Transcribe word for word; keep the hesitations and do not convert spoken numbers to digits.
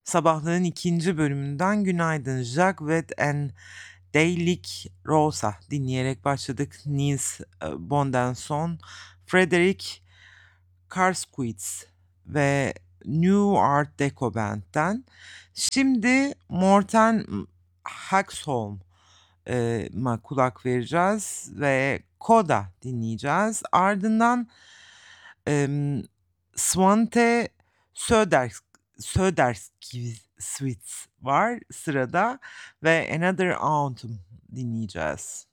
Sabahlığın ikinci bölümünden günaydın. Jacques Wade and Daylick Rosa dinleyerek başladık. Nils e, Bondenson, Frederick Karskowitz ve New Art Deco Band'den. Şimdi Morten Haxholm e, ma kulak vereceğiz ve Koda dinleyeceğiz. Ardından em, Svante Söder Söderskis var sırada ve Another Autumn dinleyeceğiz.